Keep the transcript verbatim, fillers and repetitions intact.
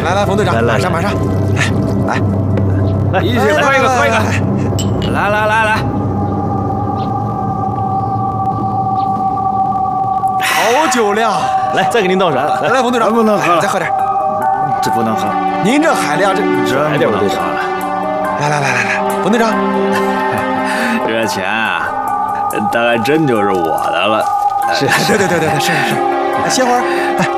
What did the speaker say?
来来，冯队长， 来来马上马上，来来来，一起喝一个，喝一个。来来来来， 好酒量！ 来，再给您倒上。 来来，冯队长， 不能喝了， 再喝点。 这不能喝。 您这海量，这真不能喝了。 来来来来来，冯队长， 这钱啊，大概真就是我的了。 是，对对对对对，是是是。哎，歇会儿。